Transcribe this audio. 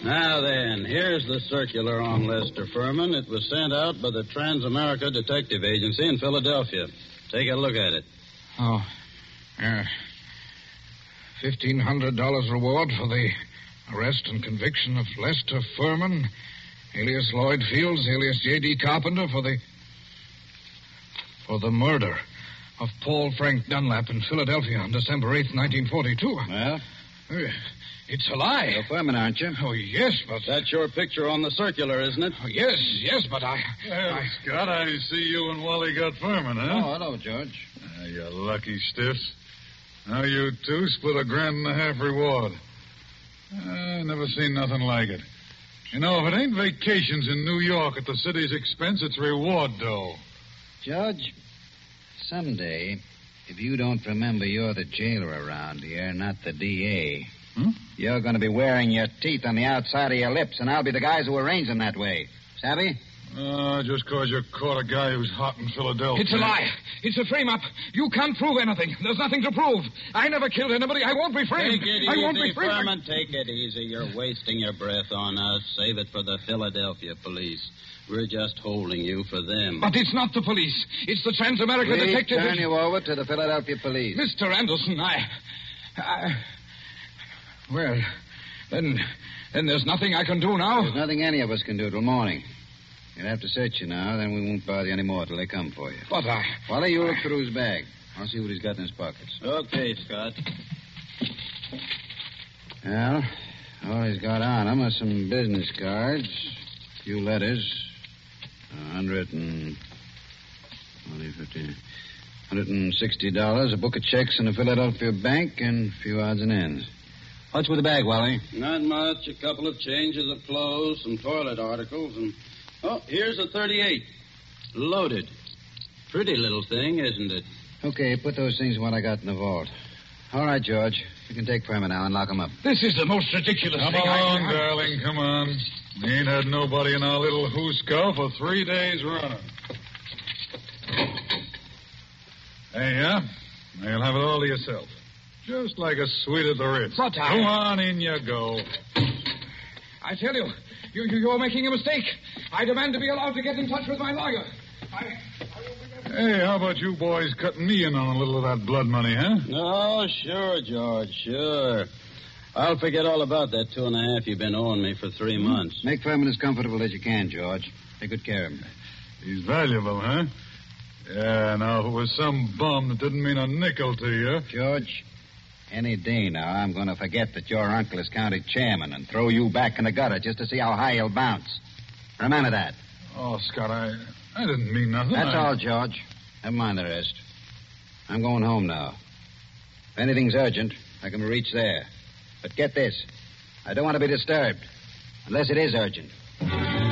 Now then, here's the circular on Lester Furman. It was sent out by the Transamerica Detective Agency in Philadelphia. Take a look at it. Oh, $1,500 reward for the arrest and conviction of Lester Furman, alias Lloyd Fields, alias J.D. Carpenter, for the murder of Paul Frank Dunlap in Philadelphia on December 8th, 1942. Well? It's a lie. You're Furman, aren't you? Oh, yes, but... That's your picture on the circular, isn't it? Oh, yes, but Scott, I see you and Wally got Furman, huh? Oh, hello, George. You lucky stiffs. Now you two split $1.50 reward. I never seen nothing like it. You know, if it ain't vacations in New York at the city's expense, it's reward dough. Judge, someday, if you don't remember you're the jailer around here, not the D.A., you're going to be wearing your teeth on the outside of your lips, and I'll be the guys who arrange them that way. Savvy? Just because you caught a guy who's hot in Philadelphia. It's a lie. It's a frame-up. You can't prove anything. There's nothing to prove. I never killed anybody. I won't be framed. Take it I easy, won't be framed. Furman. Take it easy. You're wasting your breath on us. Save it for the Philadelphia police. We're just holding you for them. But it's not the police. It's the Transamerica Detective... turn you over to the Philadelphia police. Mr. Anderson, Well, then there's nothing I can do now. There's nothing any of us can do till morning. You'll have to search you now, then we won't bother you any more till they come for you. But Wally, you look through his bag. I'll see what he's got in his pockets. Okay, Scott. Well, all he's got on him are some business cards, a few letters, $160, a book of checks in a Philadelphia bank, and a few odds and ends. What's with the bag, Wally? Not much. A couple of changes of clothes, some toilet articles, and... Oh, here's a .38. Loaded. Pretty little thing, isn't it? Okay, put those things in what I got in the vault. All right, George. You can take Furman now and lock him up. This is the most ridiculous Come thing on, darling, come on. We ain't had nobody in our little hooscow for 3 days running. Hey, yeah? Now you'll have it all to yourself. Just like a suite at the Ritz. But Go on, in you go. I tell you, you're making a mistake. I demand to be allowed to get in touch with my lawyer. Hey, how about you boys cutting me in on a little of that blood money, huh? Oh, sure, George, sure. I'll forget all about that 2.5 you've been owing me for 3 months. Make Furman as comfortable as you can, George. Take good care of him. He's valuable, huh? Yeah, now, if it was some bum that didn't mean a nickel to you... George, any day now, I'm going to forget that your uncle is county chairman and throw you back in the gutter just to see how high you'll bounce. Remember that. Oh, Scott, I didn't mean nothing. That's all, George. Never mind the rest. I'm going home now. If anything's urgent, I can reach there. But get this. I don't want to be disturbed. Unless it is urgent.